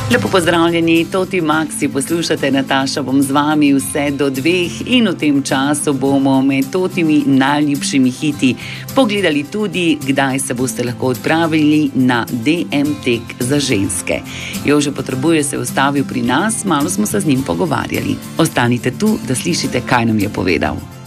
Lepo pozdravljeni, Toti Maxi, poslušate Nataša, bom z vami vse do 2 in v tem času bomo med Totimi najljubšimi hiti pogledali tudi, kdaj se boste lahko odpravili na DM tek za ženske. Jože Potrebuje se je ustavil pri nas, malo smo se z njim pogovarjali. Ostanite tu, da slišite, kaj nam je povedal.